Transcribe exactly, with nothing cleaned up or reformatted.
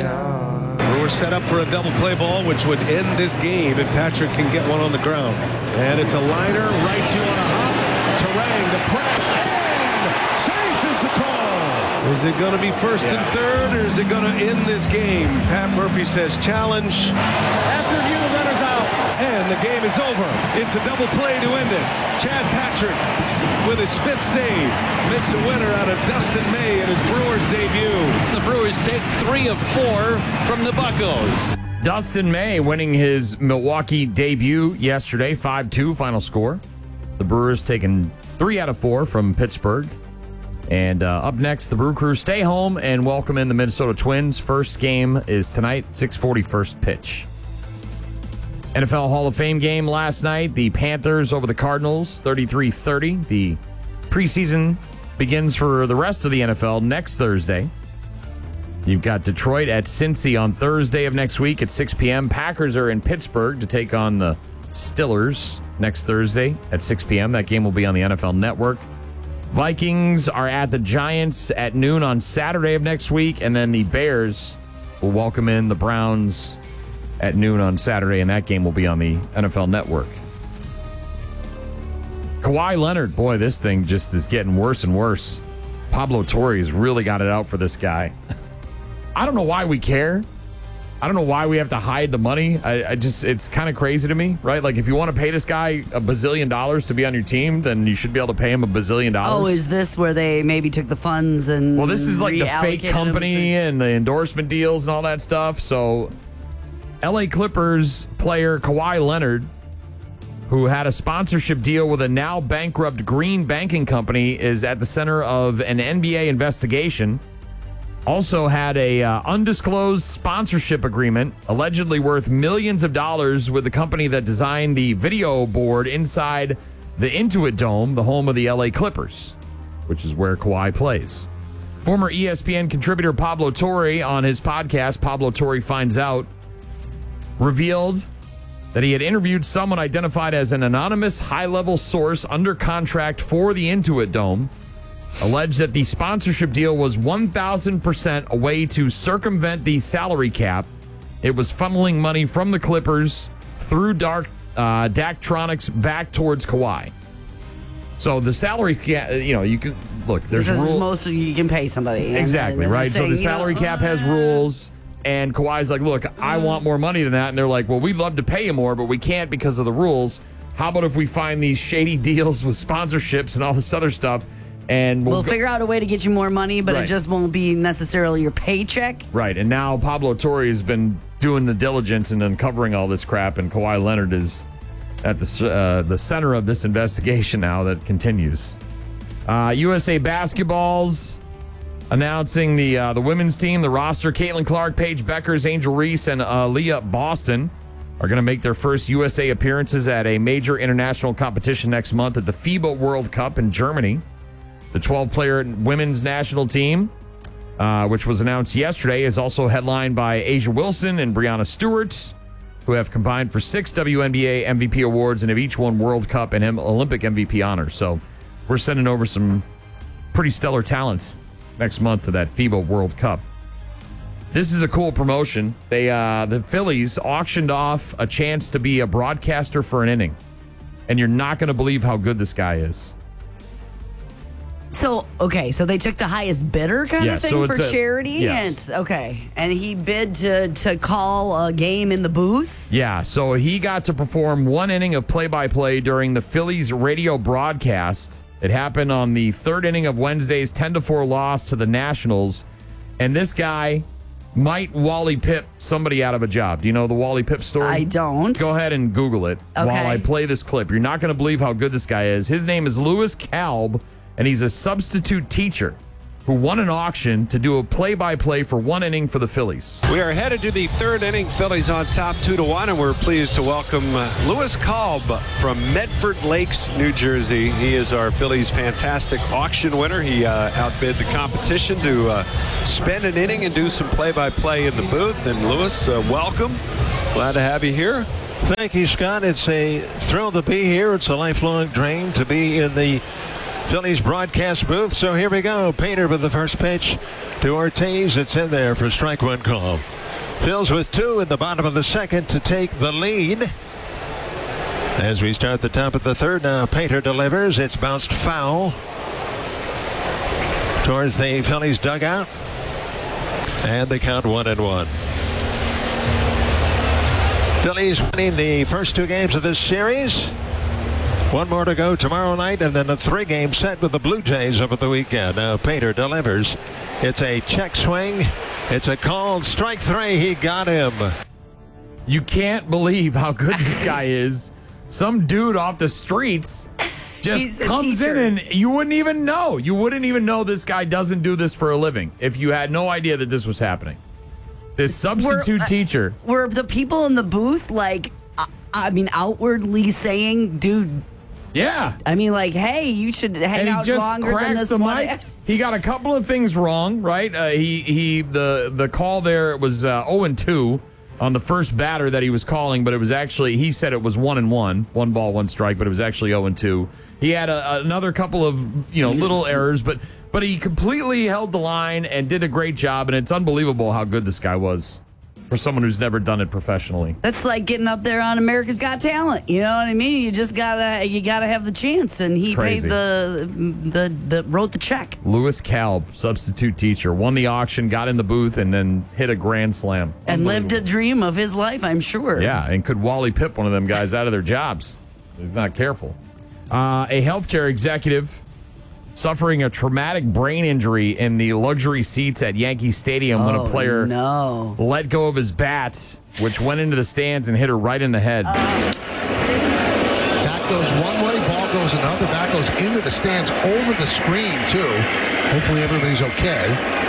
Brewers set up for a double play ball, which would end this game, and Patrick can get one on the ground. And it's a liner, right to on a hop. Turang to Pratt, and safe is the call. Is it going to be first yeah. and third, or is it going to end this game? Pat Murphy says challenge. After review, the runner's out, and the game is over. It's a double play to end it. Chad Patrick, with his fifth save, makes a winner out of Dustin May in his Brewers debut. The Brewers take three of four from the Buccos. Dustin May winning his Milwaukee debut yesterday, five two final score. The Brewers taking three out of four from Pittsburgh. And uh, up next, the Brew Crew stay home and welcome in the Minnesota Twins. First game is tonight, six forty first pitch. N F L Hall of Fame game last night. The Panthers over the Cardinals, thirty-three thirty. The preseason begins for the rest of the N F L next Thursday. You've got Detroit at Cincy on Thursday of next week at six p.m. Packers are in Pittsburgh to take on the Steelers next Thursday at six p.m. That game will be on the N F L Network. Vikings are at the Giants at noon on Saturday of next week, and then the Bears will welcome in the Browns at noon on Saturday, and that game will be on the N F L Network. Kawhi Leonard, boy, this thing just is getting worse and worse. Pablo Torre's really got it out for this guy. I don't know why we care. I don't know why we have to hide the money. I, I just, it's kind of crazy to me, right? Like, if you want to pay this guy a bazillion dollars to be on your team, then you should be able to pay him a bazillion dollars. Oh, is this where they maybe took the funds and Well, this is like the fake company to- and the endorsement deals and all that stuff. So, L A Clippers player Kawhi Leonard, who had a sponsorship deal with a now bankrupt Green Banking Company, is at the center of an N B A investigation. Also had a uh, undisclosed sponsorship agreement, allegedly worth millions of dollars, with the company that designed the video board inside the Intuit Dome, the home of the L A Clippers, which is where Kawhi plays. Former E S P N contributor Pablo Torre, on his podcast, Pablo Torre Finds Out, revealed that he had interviewed someone identified as an anonymous high-level source under contract for the Intuit Dome, alleged that the sponsorship deal was one thousand percent a way to circumvent the salary cap. It was funneling money from the Clippers through Dark uh, Daktronics back towards Kawhi. So the salary cap, you know, you can look. There's this is rule- most you can pay somebody. And, exactly and right. saying, so the salary know, cap has uh, rules. And Kawhi's like, look, I want more money than that. And they're like, well, we'd love to pay you more, but we can't because of the rules. How about if we find these shady deals with sponsorships and all this other stuff, and we'll, we'll go- figure out a way to get you more money, but Right. it just won't be necessarily your paycheck. Right. And now Pablo Torre has been doing the diligence and uncovering all this crap, and Kawhi Leonard is at the, uh, the center of this investigation now that continues. Uh, U S A Basketball's announcing the uh, the women's team, the roster. Caitlin Clark, Paige Beckers, Angel Reese, and uh, Leah Boston are going to make their first U S A appearances at a major international competition next month at the FIBA World Cup in Germany. The twelve-player women's national team, uh, which was announced yesterday, is also headlined by Asia Wilson and Brianna Stewart, who have combined for six W N B A M V P awards and have each won World Cup and Olympic M V P honors. So we're sending over some pretty stellar talents next month to that FIBA World Cup. This is a cool promotion. They uh, the Phillies auctioned off a chance to be a broadcaster for an inning. And you're not going to believe how good this guy is. So, okay, so they took the highest bidder kind Yeah, of thing so for it's a- charity? yes. And, okay, and he bid to, to call a game in the booth? Yeah, so he got to perform one inning of play-by-play during the Phillies radio broadcast. It happened on the third inning of Wednesday's ten to four loss to the Nationals. And this guy might Wally Pipp somebody out of a job. Do you know the Wally Pipp story? I don't. Go ahead and Google it Okay. while I play this clip. You're not going to believe how good this guy is. His name is Louis Kalb, and he's a substitute teacher who won an auction to do a play-by-play for one inning for the Phillies. We are headed to the third inning. Phillies on top two to one, and we're pleased to welcome uh, Louis Kalb from Medford Lakes, New Jersey. He is our Phillies' fantastic auction winner. He uh, outbid the competition to uh, spend an inning and do some play-by-play in the booth. And Louis, uh, welcome. Glad to have you here. Thank you, Scott. It's a thrill to be here. It's a lifelong dream to be in the Phillies broadcast booth. So here we go. Painter with the first pitch to Ortiz. It's in there for strike one call. Phils with two in the bottom of the second to take the lead. As we start the top of the third now, Painter delivers. It's bounced foul towards the Phillies dugout. And they count one and one. Phillies winning the first two games of this series. One more to go tomorrow night, and then a three-game set with the Blue Jays over the weekend. Now Painter delivers. It's a check swing. It's a called strike three. He got him. You can't believe how good this guy is. Some dude off the streets just comes in and you wouldn't even know. You wouldn't even know this guy doesn't do this for a living if you had no idea that this was happening. This substitute were, uh, teacher. Were the people in the booth like, uh, I mean, outwardly saying, dude, yeah. I mean, like, hey, you should hang and he out just longer cracks than this the one. mic. He got a couple of things wrong, right? Uh, he he the the call there was uh, oh and two on the first batter that he was calling, but it was actually, he said it was one and one, one ball, one strike, but it was actually oh and two. He had a, another couple of, you know, little errors, but but he completely held the line and did a great job, and it's unbelievable how good this guy was for someone who's never done it professionally. That's like getting up there on America's Got Talent. You know what I mean? You just gotta you gotta have the chance, and he Crazy. paid the the the wrote the check. Lewis Kalb, substitute teacher, won the auction, got in the booth, and then hit a grand slam. And lived a dream of his life, I'm sure. Yeah, and could Wally Pipp one of them guys out of their jobs. He's not careful. Uh, a healthcare executive suffering a traumatic brain injury in the luxury seats at Yankee Stadium when a Oh, player no. let go of his bat, which went into the stands and hit her right in the head. Bat goes one way, ball goes another. Bat goes into the stands over the screen, too. Hopefully everybody's okay.